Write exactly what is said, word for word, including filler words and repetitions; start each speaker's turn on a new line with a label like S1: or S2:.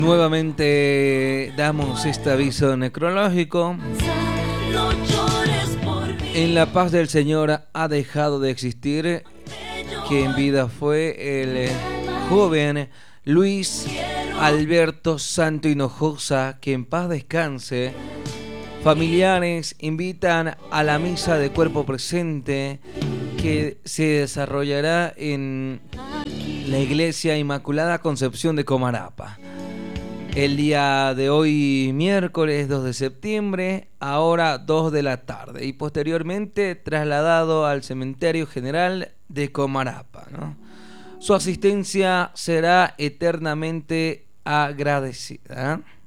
S1: Nuevamente damos este aviso necrológico. En la paz del Señor ha dejado de existir, que en vida fue el joven Luis Alberto Santo Hinojosa, que en paz descanse. Familiares invitan a la misa de cuerpo presente que se desarrollará en la Iglesia Inmaculada Concepción de Comarapa. El día de hoy, miércoles dos de septiembre, ahora dos de la tarde, y posteriormente trasladado al Cementerio General de Comarapa, ¿no? Su asistencia será eternamente agradecida.